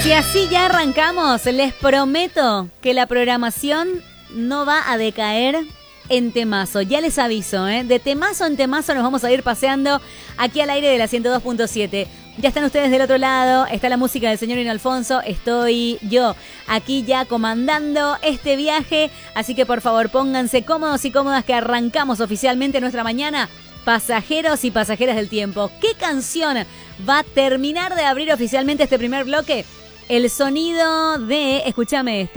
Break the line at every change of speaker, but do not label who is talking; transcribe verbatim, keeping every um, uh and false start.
Si así ya arrancamos, les prometo que la programación no va a decaer en temazo. Ya les aviso, ¿eh? De temazo en temazo nos vamos a ir paseando aquí al aire de la ciento dos punto siete. Ya están ustedes del otro lado, está la música del señor Alfonso, estoy yo aquí ya comandando este viaje, así que por favor pónganse cómodos y cómodas que arrancamos oficialmente nuestra mañana. Pasajeros y pasajeras del tiempo, ¿qué canción va a terminar de abrir oficialmente este primer bloque? El sonido de, escúchame esto.